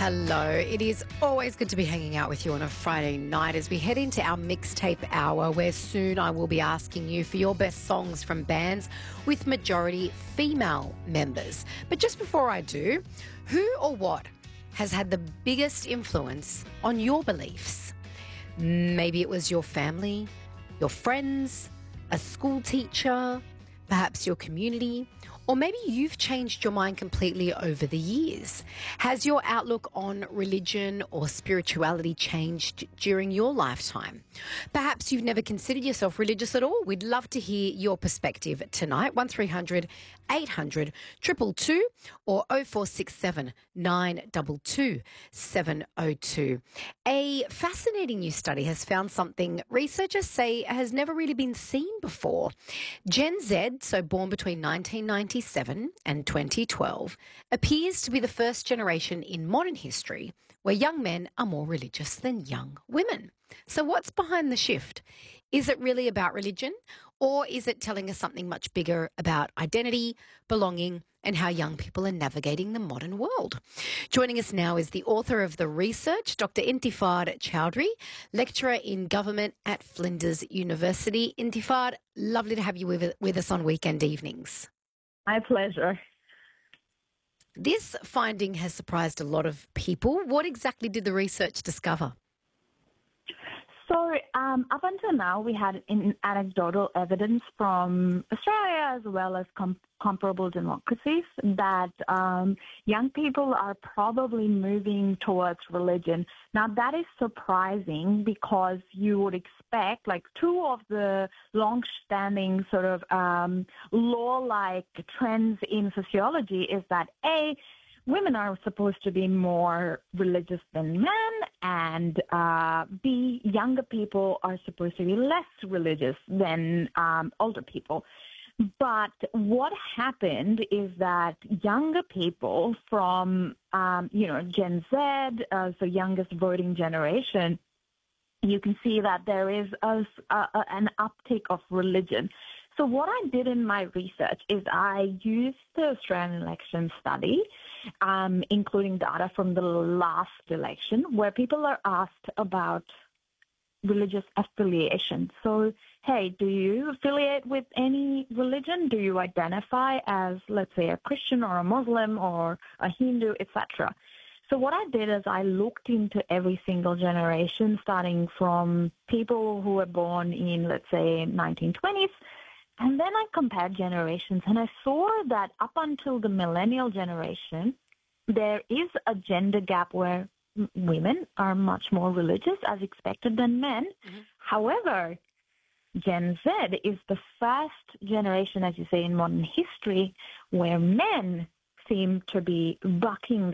Hello. It is always good to be hanging out with you on a Friday night as we head into our mixtape hour, where soon I will be asking you for your best songs from bands with majority female members. But just before I do, who or what has had the biggest influence on your beliefs? Maybe it was your family, your friends, a school teacher, perhaps your community, or maybe you've changed your mind completely over the years. Has your outlook on religion or spirituality changed during your lifetime? Perhaps you've never considered yourself religious at all. We'd love to hear your perspective tonight. 1300 800 222 or 0467 922 702. A fascinating new study has found something researchers say has never really been seen before. Gen Z, so born between 1997 and 2012, appears to be the first generation in modern history where young men are more religious than young women. So what's behind the shift? Is it really about religion, or is it telling us something much bigger about identity, belonging, and how young people are navigating the modern world? Joining us now is the author of the research, Dr. Intifad Chowdhury, lecturer in government at Flinders University. Intifad, lovely to have you with us on weekend evenings. My pleasure. This finding has surprised a lot of people. What exactly did the research discover? So up until now, we had anecdotal evidence from Australia as well as comparable democracies that young people are probably moving towards religion. Now, that is surprising because you would expect, like, two of the long-standing sort of law-like trends in sociology is that, A, women are supposed to be more religious than men, and B, younger people are supposed to be less religious than older people. But what happened is that younger people from, Gen Z, so youngest voting generation, you can see that there is an uptick of religion. So what I did in my research is I used the Australian election study, including data from the last election, where people are asked about religious affiliation. So, hey, do you affiliate with any religion? Do you identify as, let's say, a Christian or a Muslim or a Hindu, etc.? So what I did is I looked into every single generation, starting from people who were born in, let's say, 1920s, and then I compared generations, and I saw that up until the millennial generation, there is a gender gap where women are much more religious, as expected, than men. Mm-hmm. However, Gen Z is the first generation, as you say, in modern history, where men seem to be bucking